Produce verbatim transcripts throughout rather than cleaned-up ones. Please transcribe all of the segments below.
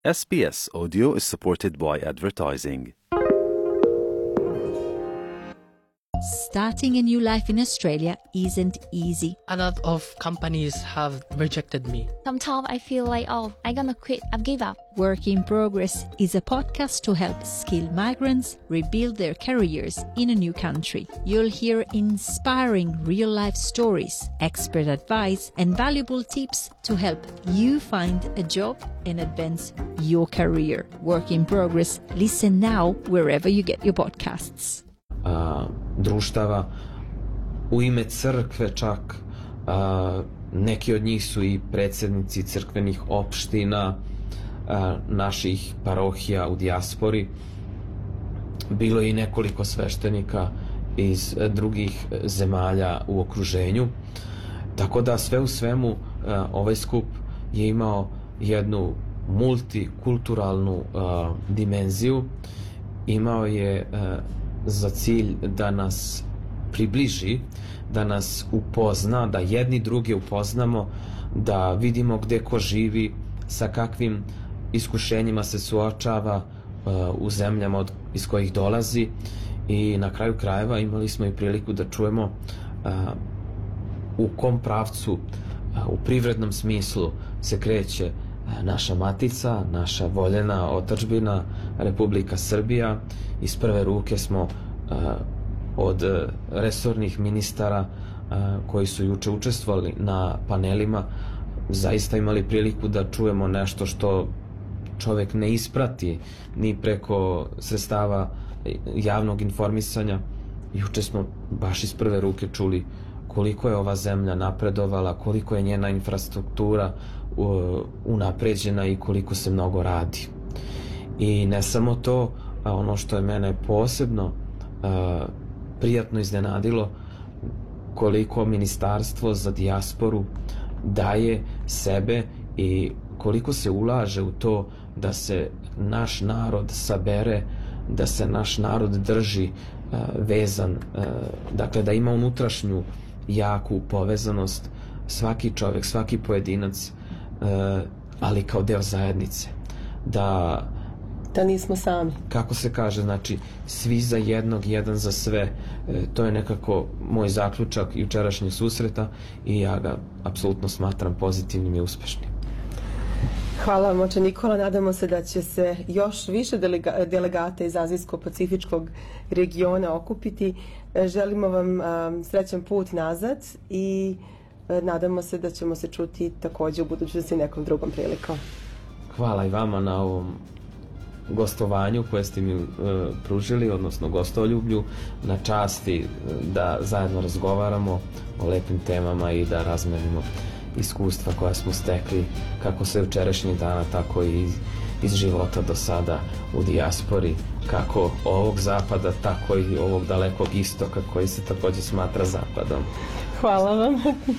S B S Audio is supported by advertising. Starting a new life in Australia isn't easy. A lot of companies have rejected me. Sometimes I feel like, oh, I'm gonna quit, I've give up. Work in Progress is a podcast to help skilled migrants rebuild their careers in a new country. You'll hear inspiring real-life stories, expert advice, and valuable tips to help you find a job and advance your career. Work in Progress. Listen now wherever you get your podcasts. A, društava u ime crkve čak, a, neki od njih su i predsjednici crkvenih opština, a, naših parohija u dijaspori. Bilo je i nekoliko sveštenika iz drugih zemalja u okruženju, tako da sve u svemu a, ovaj skup je imao jednu multikulturalnu a, dimenziju, imao je a, za cilj da nas približi, da nas upozna, da jedni druge upoznamo, da vidimo gde ko živi, sa kakvim iskušenjima se suočava uh, u zemljama od, iz kojih dolazi, i na kraju krajeva imali smo i priliku da čujemo uh, u kom pravcu, uh, u privrednom smislu se kreće uh, naša matica, naša voljena otadžbina Republika Srbija. Iz prve ruke smo uh, od uh, resornih ministara uh, koji su juče učestvovali na panelima zaista imali priliku da čujemo nešto što čovek ne isprati ni preko sredstava javnog informisanja. Juče smo baš iz prve ruke čuli koliko je ova zemlja napredovala, koliko je njena infrastruktura uh, unapređena i koliko se mnogo radi. I ne samo to, a ono što je mene posebno uh, prijatno iznenadilo, koliko Ministarstvo za dijasporu daje sebe i koliko se ulaže u to da se naš narod sabere, da se naš narod drži uh, vezan, uh, dakle da ima unutrašnju jaku povezanost, svaki čovjek, svaki pojedinac, uh, ali kao deo zajednice. Da Da nismo sami. Kako se kaže, znači svi za jednog, jedan za sve. E, to je nekako moj zaključak jučerašnjeg susreta i ja ga apsolutno smatram pozitivnim i uspešnim. Hvala vam, oče Nikola. Nadamo se da će se još više delega, delegata iz Azijsko-Pacifičkog regiona okupiti. E, želimo vam um, srećan put nazad i e, nadamo se da ćemo se čuti takođe u budućnosti nekom drugom prilikom. Hvala i vama na ovom gostovanju koje ste mi uh, pružili, odnosno gostoljublju, na časti uh, da zajedno razgovaramo o lepim temama i da razmenimo iskustva koja smo stekli kako sa jučerašnjih dana, tako i iz, iz života do sada u dijaspori, kako ovog zapada, tako i ovog dalekog istoka koji se takođe smatra zapadom. Hvala vam.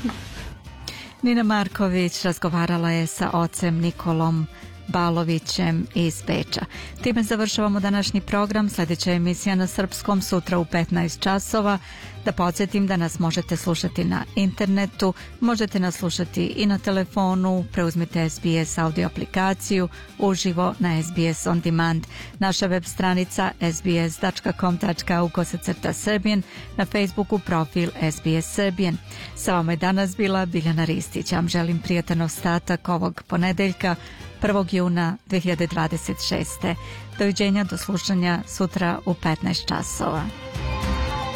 Nina Marković razgovarala je sa ocem Nikolom Balovićem iz Beča. Time završavamo današnji program. Sljedeća emisija na srpskom sutra u petnaest časova. Da podsjetim da nas možete slušati na internetu, možete nas slušati i na telefonu, preuzmite S B S audio aplikaciju, uživo na S B S On Demand, naša web stranica s b s dot com dot a u kosacrta Serbian, na Facebooku profil S B S Serbian. Sa vama je danas bila Biljana Ristić. Ja vam želim prijatan ostatak ovog ponedeljka, prvog juna dve hiljade dvadeset šeste. Doviđenja, do slušanja sutra u petnaest časova.